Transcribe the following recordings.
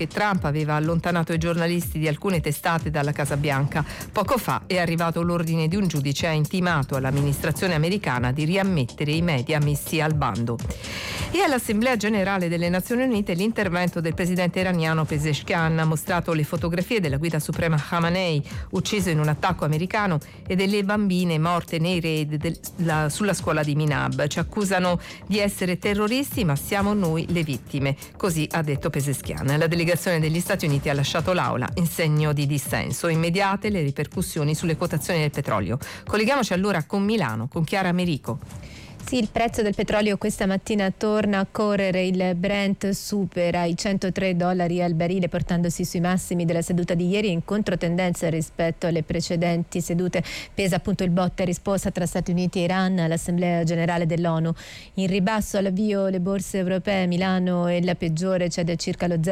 che Trump aveva allontanato i giornalisti di alcune testate dalla Casa Bianca. Poco fa è arrivato l'ordine di un giudice ha intimato all'amministrazione americana di riammettere i media messi al bando. E all'Assemblea Generale delle Nazioni Unite l'intervento del presidente iraniano Pezeshkian ha mostrato le fotografie della guida suprema Khamenei, ucciso in un attacco americano, e delle bambine morte nei raid sulla scuola di Minab. Ci accusano di essere terroristi, ma siamo noi le vittime. Così ha detto Pezeshkian. La delegazione degli Stati Uniti ha lasciato l'aula in segno di dissenso. Immediate le ripercussioni sulle quotazioni del petrolio. Colleghiamoci allora con Milano, con Chiara Merico. Sì, il prezzo del petrolio questa mattina torna a correre, il Brent supera i $103 al barile portandosi sui massimi della seduta di ieri in controtendenza rispetto alle precedenti sedute. Pesa appunto il botta e risposta tra Stati Uniti e Iran all'Assemblea Generale dell'ONU. In ribasso all'avvio le borse europee, Milano è la peggiore, cede circa lo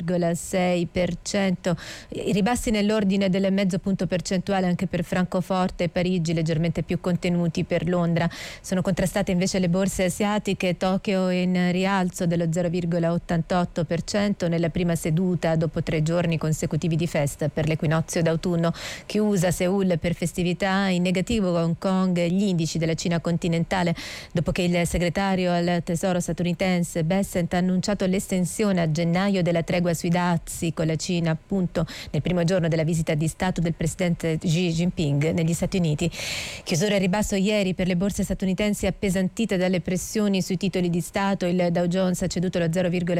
0,6%. I ribassi nell'ordine del mezzo punto percentuale anche per Francoforte e Parigi, leggermente più contenuti per Londra. Sono contrastate invece le borse asiatiche, Tokyo in rialzo dello 0,88% nella prima seduta dopo 3 giorni consecutivi di festa per l'equinozio d'autunno. Chiusa Seoul per festività, in negativo Hong Kong, gli indici della Cina continentale dopo che il segretario al tesoro statunitense Bessent ha annunciato l'estensione a gennaio della tregua sui dazi con la Cina, appunto nel primo giorno della visita di Stato del presidente Xi Jinping negli Stati Uniti. Chiusura a ribasso ieri per le borse statunitensi appesantite dalle pressioni sui titoli di Stato. Il Dow Jones ha ceduto lo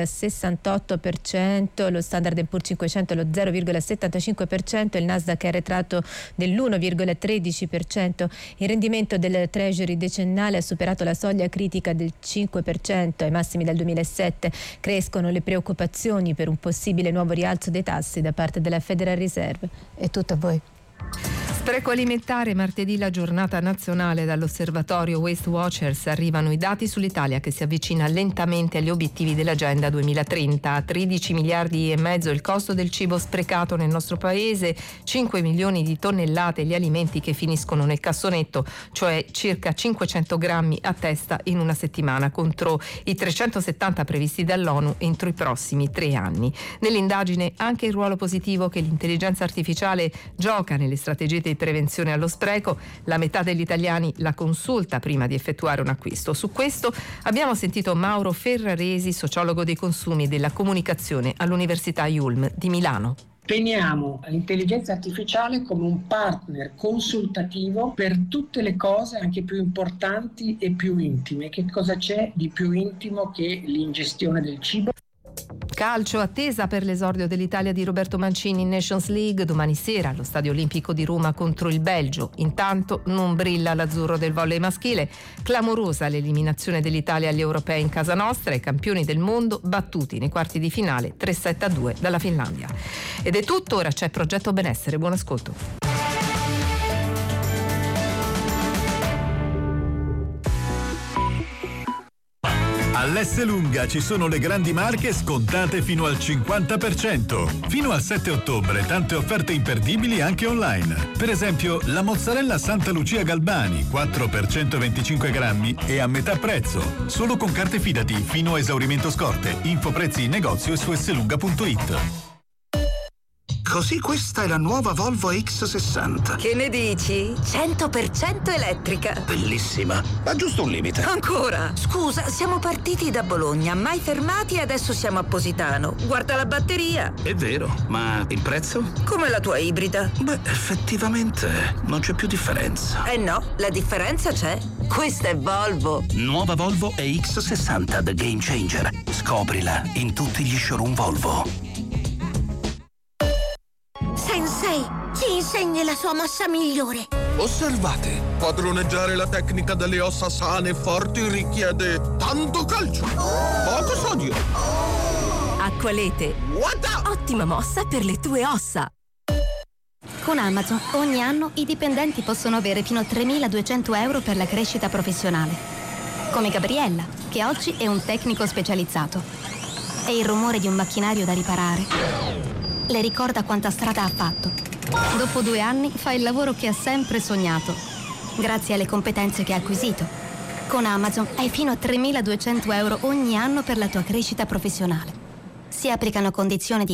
0,68%, lo Standard & Poor's 500 lo 0,75%, il Nasdaq è arretrato dell'1,13%. Il rendimento del Treasury decennale ha superato la soglia critica del 5% ai massimi dal 2007. Crescono le preoccupazioni per un possibile nuovo rialzo dei tassi da parte della Federal Reserve. È tutto a voi. Spreco alimentare, martedì la giornata nazionale. Dall'osservatorio Waste Watchers arrivano i dati sull'Italia che si avvicina lentamente agli obiettivi dell'Agenda 2030. 13 miliardi e mezzo il costo del cibo sprecato nel nostro paese, 5 milioni di tonnellate gli alimenti che finiscono nel cassonetto, cioè circa 500 grammi a testa in una settimana contro i 370 previsti dall'ONU entro i prossimi 3 anni. Nell'indagine anche il ruolo positivo che l'intelligenza artificiale gioca nelle strategie di prevenzione allo spreco. La metà degli italiani la consulta prima di effettuare un acquisto. Su questo abbiamo sentito Mauro Ferraresi, sociologo dei consumi e della comunicazione all'Università IULM di Milano. Teniamo l'intelligenza artificiale come un partner consultativo per tutte le cose anche più importanti e più intime. Che cosa c'è di più intimo che l'ingestione del cibo? Calcio, attesa per l'esordio dell'Italia di Roberto Mancini in Nations League domani sera allo Stadio Olimpico di Roma contro il Belgio. Intanto non brilla l'azzurro del volley maschile, clamorosa l'eliminazione dell'Italia agli europei in casa nostra, i campioni del mondo battuti nei quarti di finale 3-7-2 dalla Finlandia. Ed è tutto, ora c'è Progetto Benessere, buon ascolto. All'Esselunga ci sono le grandi marche scontate fino al 50%. Fino al 7 ottobre tante offerte imperdibili anche online. Per esempio la mozzarella Santa Lucia Galbani 4 per 125 grammi e a metà prezzo. Solo con carte Fidati fino a esaurimento scorte. Info prezzi in negozio e su esselunga.it. Così questa è la nuova Volvo X60. Che ne dici? 100% elettrica. Bellissima, ma giusto un limite. Ancora? Scusa, siamo partiti da Bologna, mai fermati e adesso siamo a Positano. Guarda la batteria. È vero, ma il prezzo? Come la tua ibrida. Beh, effettivamente non c'è più differenza. Eh no, la differenza c'è. Questa è Volvo. Nuova Volvo EX60 The Game Changer. Scoprila in tutti gli showroom Volvo. Sensei, ci insegni la sua mossa migliore. Osservate, padroneggiare la tecnica delle ossa sane e forti richiede tanto calcio, poco sodio. Acqualete. Ottima mossa per le tue ossa. Con Amazon ogni anno i dipendenti possono avere fino a 3.200 euro per la crescita professionale. Come Gabriella, che oggi è un tecnico specializzato. E il rumore di un macchinario da riparare le ricorda quanta strada ha fatto. Dopo 2 anni fa il lavoro che ha sempre sognato, grazie alle competenze che ha acquisito. Con Amazon hai fino a 3.200 euro ogni anno per la tua crescita professionale. Si applicano condizioni di